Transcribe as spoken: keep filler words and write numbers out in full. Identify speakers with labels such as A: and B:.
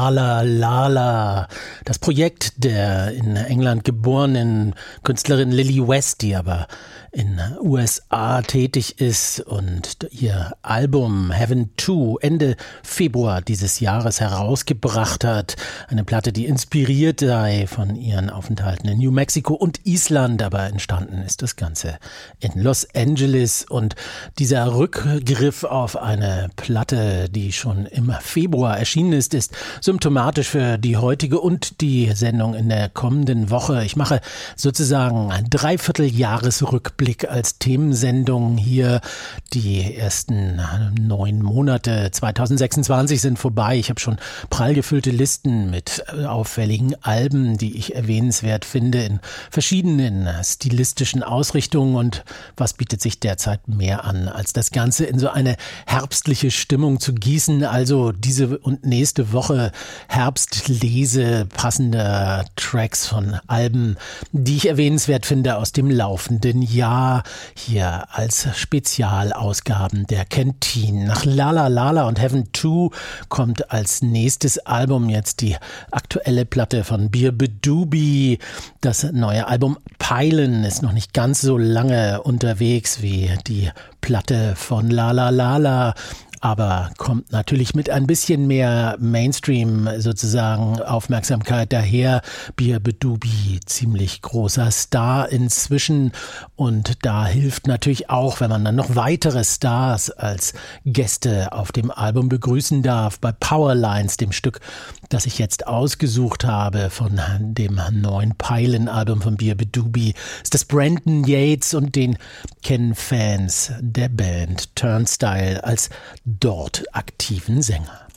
A: Lala Lala, das Projekt der in England geborenen Künstlerin Lily West, die aber in U S A tätig ist und ihr Album Heaven two Ende Februar dieses Jahres herausgebracht hat. Eine Platte, die inspiriert sei von ihren Aufenthalten in New Mexico und Island, aber entstanden ist das Ganze in Los Angeles. Und dieser Rückgriff auf eine Platte, die schon im Februar erschienen ist, ist symptomatisch für die heutige und die Sendung in der kommenden Woche. Ich mache sozusagen ein Dreivierteljahresrückblick als Themensendung hier. Die ersten neun Monate zweitausendsechsundzwanzig sind vorbei. Ich habe schon prall gefüllte Listen mit auffälligen Alben, die ich erwähnenswert finde in verschiedenen stilistischen Ausrichtungen. Und was bietet sich derzeit mehr an, als das Ganze in so eine herbstliche Stimmung zu gießen? Also diese und nächste Woche Herbstlese passender Tracks von Alben, die ich erwähnenswert finde aus dem laufenden Jahr, hier als Spezialausgaben der Canteen. Nach Lala Lala und Heaven two kommt als nächstes Album jetzt die aktuelle Platte von Bir Bedoobie. Das neue Album Peilen ist noch nicht ganz so lange unterwegs wie die Platte von Lala Lala, aber kommt natürlich mit ein bisschen mehr Mainstream sozusagen Aufmerksamkeit daher. Bir Bedoobie, ziemlich großer Star inzwischen, und da hilft natürlich auch, wenn man dann noch weitere Stars als Gäste auf dem Album begrüßen darf. Bei Powerlines, dem Stück, das ich jetzt ausgesucht habe von dem neuen Peilen-Album von Bir Bedoobie, ist das Brandon Yates, und den kennen Fans der Band Turnstile als dort aktiven Sänger.